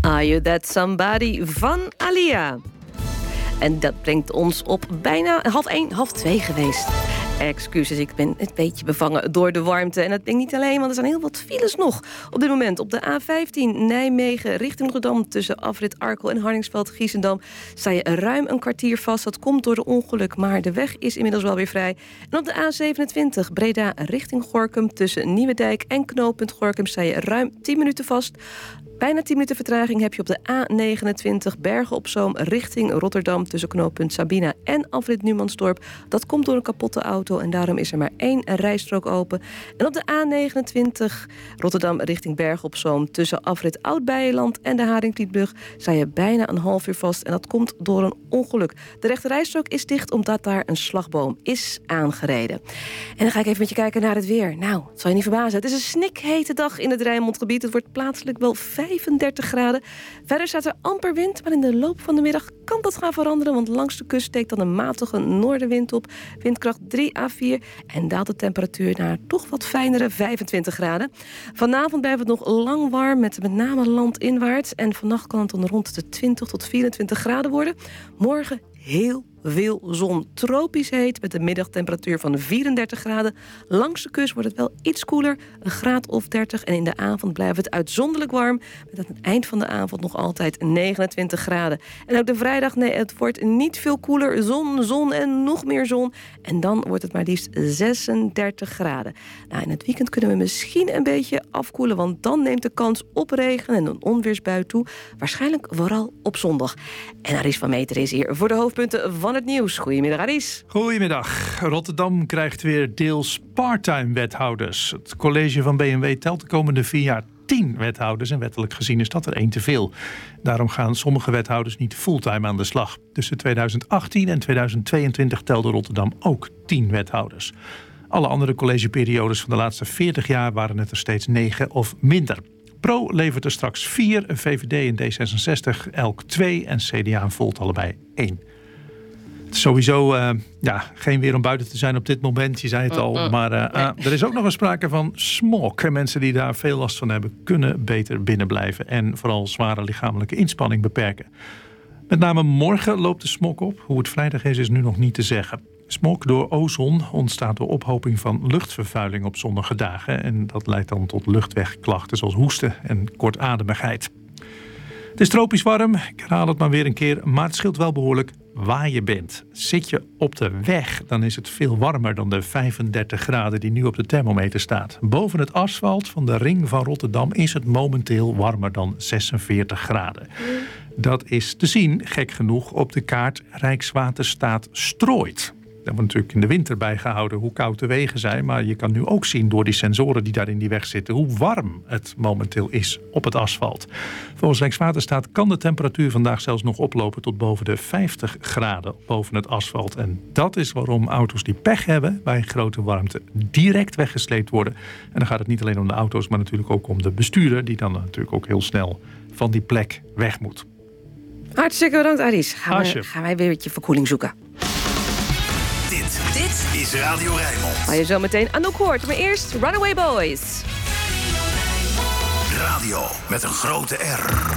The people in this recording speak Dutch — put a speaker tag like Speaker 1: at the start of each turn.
Speaker 1: Are You That Somebody van Alia. En dat brengt ons op bijna 1:30, 2:30 geweest. Excuses, ik ben een beetje bevangen door de warmte. En dat ben ik niet alleen, want er zijn heel wat files nog op dit moment. Op de A15 Nijmegen richting Rotterdam tussen afrit Arkel en Hardingsveld-Giessendam sta je ruim een kwartier vast. Dat komt door de ongeluk, maar de weg is inmiddels wel weer vrij. En op de A27 Breda richting Gorinchem tussen Nieuwedijk en knooppunt Gorinchem sta je ruim 10 minuten vast. Bijna 10 minuten vertraging heb je op de A29 Bergen op Zoom richting Rotterdam tussen knooppunt Sabina en afrit Numansdorp. Dat komt door een kapotte auto en daarom is er maar 1 rijstrook open. En op de A29 Rotterdam richting Bergen op Zoom tussen afrit Oud-Beijerland en de Haringvlietbrug sta je bijna een half uur vast en dat komt door een ongeluk. De rechte rijstrook is dicht omdat daar een slagboom is aangereden. En dan ga ik even met je kijken naar het weer. Nou, het zal je niet verbazen. Het is een snikhete dag in het Rijnmondgebied. Het wordt plaatselijk wel 35 graden. Verder staat er amper wind, maar in de loop van de middag kan dat gaan veranderen, want langs de kust steekt dan een matige noordenwind op. Windkracht 3 à 4 en daalt de temperatuur naar toch wat fijnere 25 graden. Vanavond blijft het nog lang warm, met name landinwaarts. En vannacht kan het dan rond de 20 tot 24 graden worden. Morgen heel veel zon, tropisch heet met een middagtemperatuur van 34 graden. Langs de kust wordt het wel iets koeler, een graad of 30. En in de avond blijft het uitzonderlijk warm, met aan het eind van de avond nog altijd 29 graden. En ook de vrijdag, nee, het wordt niet veel koeler. Zon en nog meer zon. En dan wordt het maar liefst 36 graden. Nou, in het weekend kunnen we misschien een beetje afkoelen, want dan neemt de kans op regen en een onweersbui toe. Waarschijnlijk vooral op zondag. En Aris van Meter is hier voor de hoofdpunten van het nieuws. Goedemiddag, Aris.
Speaker 2: Goedemiddag. Rotterdam krijgt weer deels parttime wethouders. Het college van BMW telt de komende 4 jaar 10 wethouders en wettelijk gezien is dat er 1 te veel. Daarom gaan sommige wethouders niet fulltime aan de slag. Tussen 2018 en 2022 telde Rotterdam ook 10 wethouders. Alle andere collegeperiodes van de laatste 40 jaar waren het er steeds 9 of minder. Pro levert er straks 4, VVD en D66 elk 2 en CDA en Volt allebei 1. Het is sowieso geen weer om buiten te zijn op dit moment, je zei het al. Maar er is ook nog een sprake van smog. En mensen die daar veel last van hebben, kunnen beter binnen blijven. En vooral zware lichamelijke inspanning beperken. Met name morgen loopt de smog op. Hoe het vrijdag is nu nog niet te zeggen. Smog door ozon ontstaat door ophoping van luchtvervuiling op zonnige dagen. En dat leidt dan tot luchtwegklachten zoals hoesten en kortademigheid. Het is tropisch warm, ik herhaal het maar weer een keer, maar het scheelt wel behoorlijk waar je bent. Zit je op de weg, dan is het veel warmer dan de 35 graden die nu op de thermometer staat. Boven het asfalt van de ring van Rotterdam is het momenteel warmer dan 46 graden. Dat is te zien, gek genoeg, op de kaart Rijkswaterstaat strooit. Dat wordt natuurlijk in de winter bijgehouden hoe koud de wegen zijn. Maar je kan nu ook zien door die sensoren die daar in die weg zitten hoe warm het momenteel is op het asfalt. Volgens Rijkswaterstaat kan de temperatuur vandaag zelfs nog oplopen tot boven de 50 graden boven het asfalt. En dat is waarom auto's die pech hebben bij grote warmte direct weggesleept worden. En dan gaat het niet alleen om de auto's, maar natuurlijk ook om de bestuurder die dan natuurlijk ook heel snel van die plek weg moet.
Speaker 1: Hartstikke bedankt, Aris. Gaan wij weer met je verkoeling zoeken.
Speaker 3: Dit is Radio Rijnmond.
Speaker 1: Waar je zo meteen Anouk hoort. Maar eerst Runaway Boys.
Speaker 3: Radio met een grote R.